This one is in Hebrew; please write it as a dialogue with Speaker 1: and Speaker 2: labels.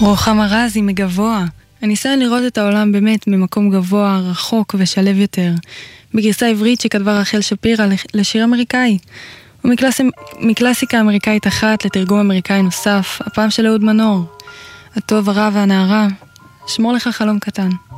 Speaker 1: רוחמה רזי מגבוה. הניסיון לראות את העולם באמת ממקום גבוה, רחוק ושלב יותר. בגרסה עברית שכתבה רחל שפירא לשיר אמריקאי. ומקלאסיקה אמריקאית אחת לתרגום אמריקאי נוסף, הפעם של אהוד מנור. הטוב, הרע והנערה. שמור לך חלום קטן.